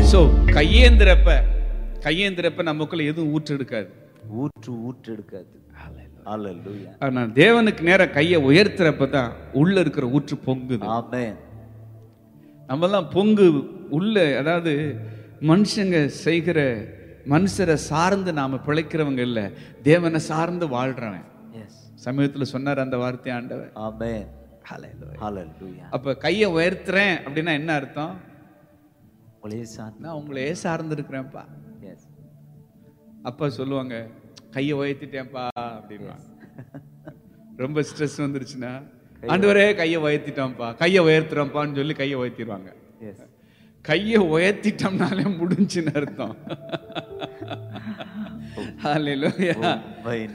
So கையேந்திரப்ப நமக்குள்ள எதுவும் ஊற்றெடுக்காது. ஊற்றெடுக்காது. ஹalleluya. ஆனா தேவனுக்கு நேரா கையை உயர்த்துறப்பதான் உள்ள இருக்கிற ஊற்று பொங்குது. ஆமென். நம்மெல்லாம் உள்ள, அதாவது மனுஷங்க செய்கிற மனுஷரை சார்ந்து நாம பிழைக்கிறவங்க இல்ல, தேவனை சார்ந்து வாழ்றவன். சமீபத்தில் சொன்னார் அந்த வார்த்தை ஆண்டவர். ஆமென். ஹalleluya. அப்ப கையை உயர்த்துறேன் அப்படின்னா என்ன அர்த்தம்? நான் உங்களையே சார்ந்து இருக்கிறேன்ப்பா. அப்பா சொல்லுவாங்க, கையை உயர்த்திட்டேன்ப்பா அப்படின்வாங்க. ரொம்ப ஸ்ட்ரெஸ் வந்துருச்சுன்னா, ஆண்டவரே கையை உயர்த்திட்டோம்ப்பா, கையை உயர்த்துறோம்ப்பான்னு சொல்லி கையை உயர்த்திடுவாங்க. கையை உயர்த்திட்டோம்னாலே முடிஞ்சுன்னு அர்த்தம். ஹalleluya.